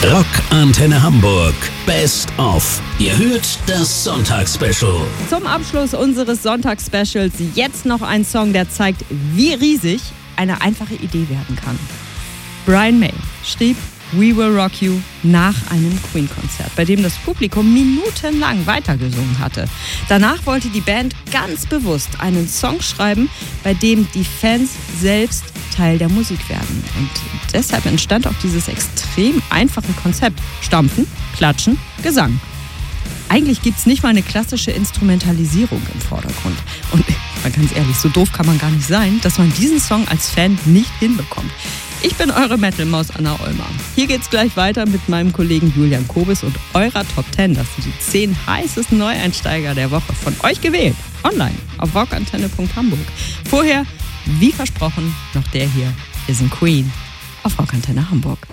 Rockantenne Hamburg. Best of. Ihr hört das Sonntagsspecial. Zum Abschluss unseres Sonntagsspecials jetzt noch ein Song, der zeigt, wie riesig eine einfache Idee werden kann. Brian May schrieb We Will Rock You nach einem Queen-Konzert, bei dem das Publikum minutenlang weitergesungen hatte. Danach wollte die Band ganz bewusst einen Song schreiben, bei dem die Fans selbst Teil der Musik werden. Und deshalb entstand auch dieses extrem einfache Konzept. Stampfen, Klatschen, Gesang. Eigentlich gibt es nicht mal eine klassische Instrumentalisierung im Vordergrund. Und mal ganz ehrlich, so doof kann man gar nicht sein, dass man diesen Song als Fan nicht hinbekommt. Ich bin eure Metal-Maus Anna Ollmer. Hier geht's gleich weiter mit meinem Kollegen Julian Kobis und eurer Top 10. Das sind die 10 heißesten Neueinsteiger der Woche von euch gewählt. Online auf rockantenne.hamburg. Vorher, wie versprochen, noch der hier, Isn't Queen auf Rockantenne Hamburg.